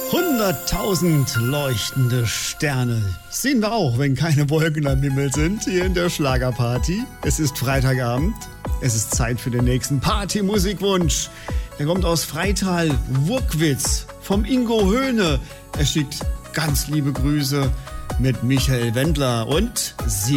100.000 leuchtende Sterne sehen wir auch, wenn keine Wolken am Himmel sind, hier in der Schlagerparty. Es ist Freitagabend, es ist Zeit für den nächsten Party-Musikwunsch. Der kommt aus Freital, Wuckwitz, vom Ingo Höhne. Er schickt ganz liebe Grüße mit Michael Wendler und sie